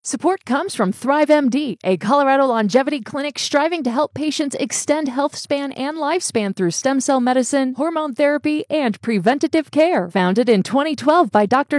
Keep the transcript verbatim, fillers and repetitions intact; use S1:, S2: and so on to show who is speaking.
S1: Support comes from ThriveMD, a Colorado longevity clinic striving to help patients extend health span and lifespan through stem cell medicine, hormone therapy, and preventative care. Founded in twenty twelve by Doctor